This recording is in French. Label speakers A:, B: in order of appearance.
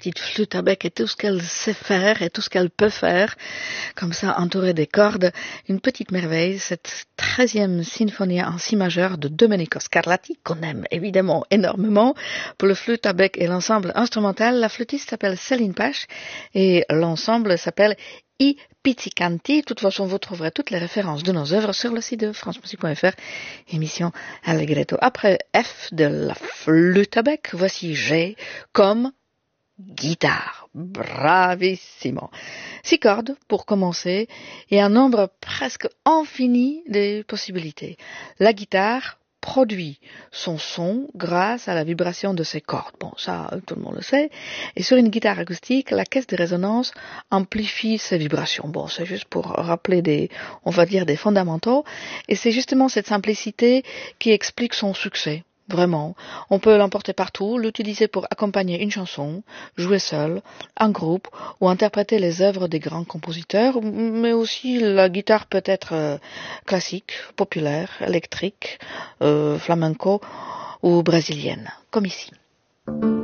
A: petite flûte à bec et tout ce qu'elle sait faire et tout ce qu'elle peut faire, comme ça entourée des cordes. Une petite merveille, cette 13e symphonie en si majeur de Domenico Scarlatti, qu'on aime évidemment énormément. Pour le flûte à bec et l'ensemble instrumental, la flûtiste s'appelle Céline Pache et l'ensemble s'appelle I Pizzicanti. De toute façon, vous trouverez toutes les références de nos œuvres sur le site de francemusique.fr, émission Allegretto. Après F de la flûte à bec, voici G comme guitare. Bravissimo. 6 cordes pour commencer et un nombre presque infini de possibilités. La guitare produit son son grâce à la vibration de ses cordes. Bon, ça, tout le monde le sait. Et sur une guitare acoustique, la caisse de résonance amplifie ses vibrations. Bon, c'est juste pour rappeler on va dire des fondamentaux. Et c'est justement cette simplicité qui explique son succès. Vraiment, on peut l'emporter partout, l'utiliser pour accompagner une chanson, jouer seul, en groupe ou interpréter les œuvres des grands compositeurs, mais aussi la guitare peut être classique, populaire, électrique, flamenco ou brésilienne, comme ici.